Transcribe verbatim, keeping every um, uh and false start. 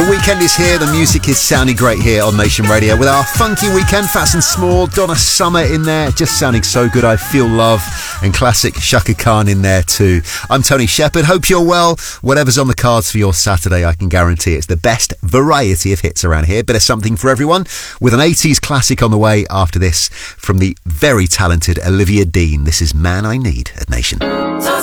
weekend is here. The music is sounding great here on Nation Radio with our funky weekend. Fats and Small, Donna Summer in there, just sounding so good. I Feel Love, and classic Shaka Khan in there too. I'm Tony Shepherd. Hope you're well. Whatever's on the cards for your Saturday, I can guarantee it's the best variety of hits around here. Bit of something for everyone, with an eighties classic on the way after this from the very talented Olivia Dean. This is Man I Need at Nation.